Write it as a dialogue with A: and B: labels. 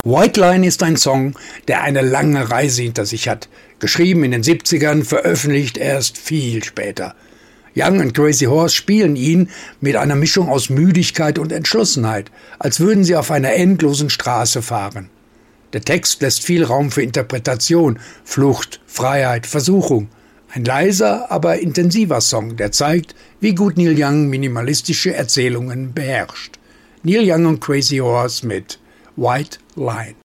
A: White Line ist ein Song, der eine lange Reise hinter sich hat. Geschrieben in den 70ern, veröffentlicht erst viel später. Young and Crazy Horse spielen ihn mit einer Mischung aus Müdigkeit und Entschlossenheit, als würden sie auf einer endlosen Straße fahren. Der Text lässt viel Raum für Interpretation, Flucht, Freiheit, Versuchung. Ein leiser, aber intensiver Song, der zeigt, wie gut Neil Young minimalistische Erzählungen beherrscht. Neil Young und Crazy Horse mit White Line.